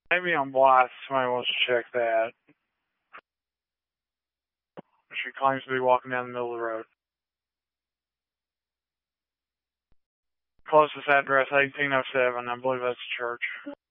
Maybe on Blythe, somebody wants to check that. She claims to be walking down the middle of the road. Closest address, 1807. I believe that's the church.